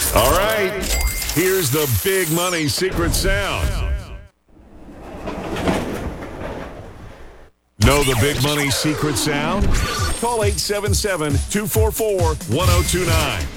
All right, here's the big money secret sound. Know the big money secret sound? Call 877-244-1029.